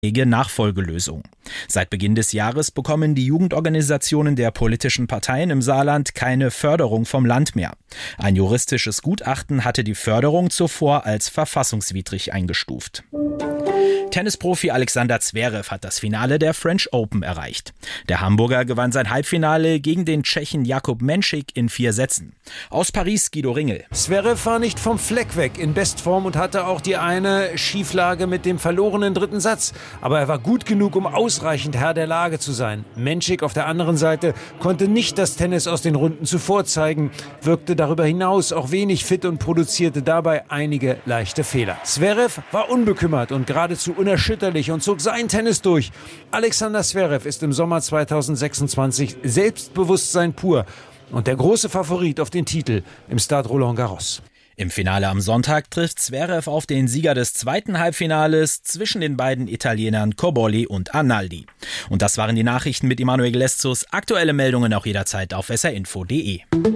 Nachfolgelösung. Seit Beginn des Jahres bekommen die Jugendorganisationen der politischen Parteien im Saarland keine Förderung vom Land mehr. Ein juristisches Gutachten hatte die Förderung zuvor als verfassungswidrig eingestuft. Tennisprofi Alexander Zverev hat das Finale der French Open erreicht. Der Hamburger gewann sein Halbfinale gegen den Tschechen Jakub Menšík in 4 Sätzen. Aus Paris Guido Ringel. Zverev war nicht vom Fleck weg, in Bestform und hatte auch die eine Schieflage mit dem verlorenen 3. Satz. Aber er war gut genug, um ausreichend Herr der Lage zu sein. Menšík auf der anderen Seite konnte nicht das Tennis aus den Runden zuvor zeigen, wirkte darüber hinaus auch wenig fit und produzierte dabei einige leichte Fehler. Zverev war unbekümmert und geradezu unerschütterlich und zog sein Tennis durch. Alexander Zverev ist im Sommer 2026 Selbstbewusstsein pur und der große Favorit auf den Titel im Stade Roland Garros. Im Finale am Sonntag trifft Zverev auf den Sieger des 2. Halbfinales zwischen den beiden Italienern Cobolli und Arnaldi. Und das waren die Nachrichten mit Emanuel Gleszus. Aktuelle Meldungen auch jederzeit auf srinfo.de.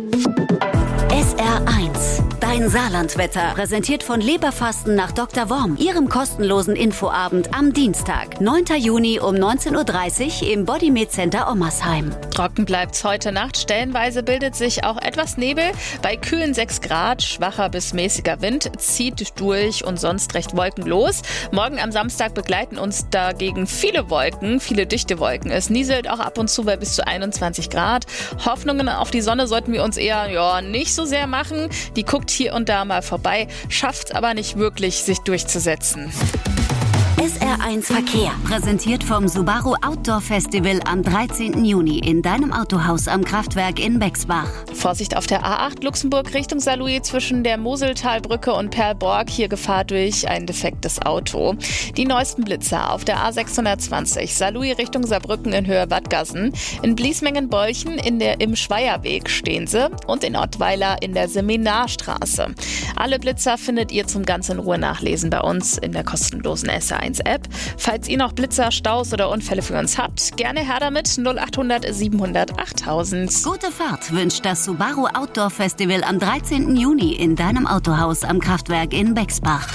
SR1, dein Saarlandwetter, präsentiert von Leberfasten nach Dr. Worm, Ihrem kostenlosen Infoabend am Dienstag, 9. Juni um 19.30 Uhr im Bodymed Center Ommersheim. Trocken bleibt's heute Nacht, stellenweise bildet sich auch etwas Nebel, bei kühlen 6 Grad, schwacher bis mäßiger Wind zieht durch und sonst recht wolkenlos. Morgen am Samstag begleiten uns dagegen viele Wolken, viele dichte Wolken. Es nieselt auch ab und zu bei bis zu 21 Grad. Hoffnungen auf die Sonne sollten wir uns eher nicht so sehr machen. Die guckt hier und da mal vorbei, schafft aber nicht wirklich, sich durchzusetzen. SR1 Verkehr, präsentiert vom Subaru Outdoor Festival am 13. Juni in deinem Autohaus am Kraftwerk in Bexbach. Vorsicht auf der A8 Luxemburg Richtung Saarlouis zwischen der Moseltalbrücke und Perlborg. Hier Gefahr durch ein defektes Auto. Die neuesten Blitzer auf der A620 Saarlouis Richtung Saarbrücken in Höhe Wattgassen. In Bliesmengen-Bolchen im Schweierweg stehen sie und in Ottweiler in der Seminarstraße. Alle Blitzer findet ihr zum ganz in Ruhe nachlesen bei uns in der kostenlosen SR1-App. Falls ihr noch Blitzer, Staus oder Unfälle für uns habt, gerne her damit 0800 700 8000. Gute Fahrt wünscht das Subaru Outdoor Festival am 13. Juni in deinem Autohaus am Kraftwerk in Bexbach.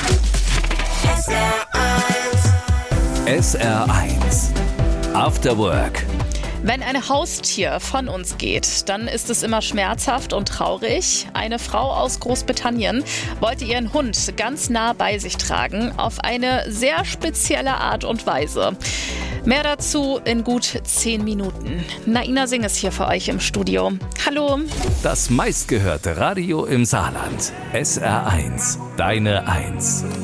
SR1 After Work. Wenn ein Haustier von uns geht, dann ist es immer schmerzhaft und traurig. Eine Frau aus Großbritannien wollte ihren Hund ganz nah bei sich tragen, auf eine sehr spezielle Art und Weise. Mehr dazu in gut 10 Minuten. Naina Singh ist hier für euch im Studio. Hallo. Das meistgehörte Radio im Saarland. SR1, deine 1.